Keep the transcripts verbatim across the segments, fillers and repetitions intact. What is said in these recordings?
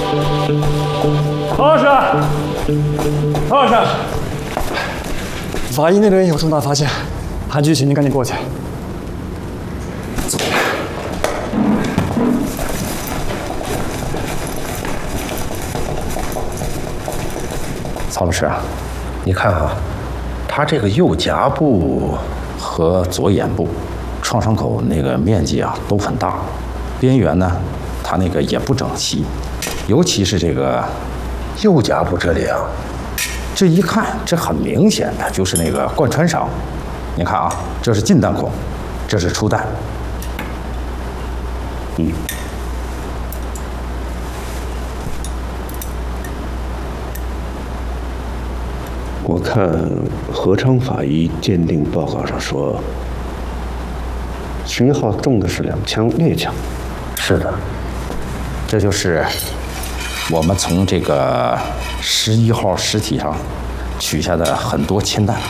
曹老师，曹老师，法医那边有重大发现，韩局，请您赶紧过去。 曹老师啊，你看啊，他这个右颊部和左眼部创伤口那个面积啊都很大，边缘呢，它那个也不整齐，尤其是这个右颊部这里啊，这一看这很明显的就是那个贯穿伤。你看啊，这是进弹孔，这是出弹。嗯。 我看何昌法医鉴定报告上说，十一号中的是两枪猎枪。 是的，这就是我们从这个十一号尸体上取下的很多铅弹。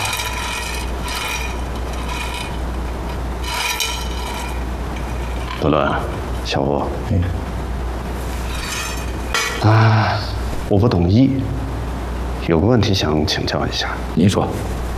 德伦，小吴，嗯，啊，我不懂医。有个问题想请教一下， 您说。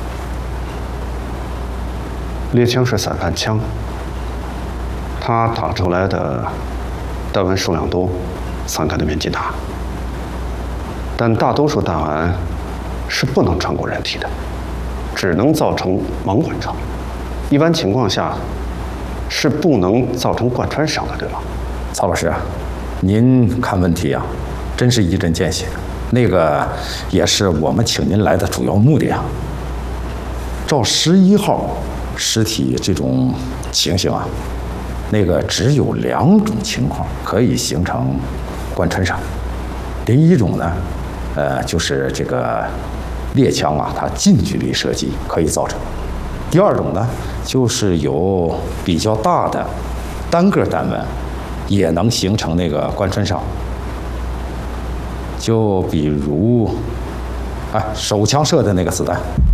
猎枪是散弹枪，它打出来的弹丸数量多，散开的面积大，但大多数弹丸是不能穿过人体的，只能造成盲贯穿。一般情况下是不能造成贯穿伤的，对吗？ 曹老师啊，您看问题啊，真是一针见血。那个也是我们请您来的主要目的啊。照十一号尸体这种情形啊，那个只有两种情况可以形成贯穿伤。第一种呢，呃，就是这个猎枪啊，它近距离射击可以造成；第二种呢，就是有比较大的单个弹丸，也能形成那个贯穿伤。就比如，哎，手枪射的那个子弹，